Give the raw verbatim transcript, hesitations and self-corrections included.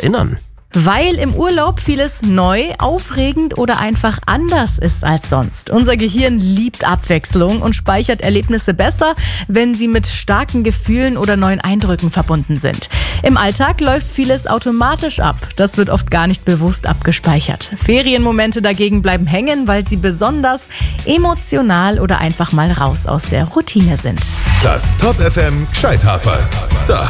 erinnern? Weil im Urlaub vieles neu, aufregend oder einfach anders ist als sonst. Unser Gehirn liebt Abwechslung und speichert Erlebnisse besser, wenn sie mit starken Gefühlen oder neuen Eindrücken verbunden sind. Im Alltag läuft vieles automatisch ab. Das wird oft gar nicht bewusst abgespeichert. Ferienmomente dagegen bleiben hängen, weil sie besonders emotional oder einfach mal raus aus der Routine sind. Das Top F M Gescheithaferl. Da